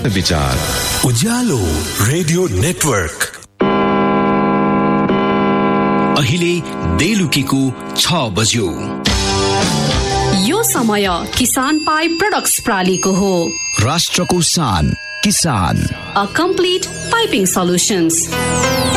विचार उज्यालो radio network अहिले बेलुकीको 6 बज्यो। यो समय किसान पाइप प्रोडक्ट्स प्रालीको हो। राष्ट्रको शान किसान, अ कम्प्लिट पाइपिङ सल्युशन्स।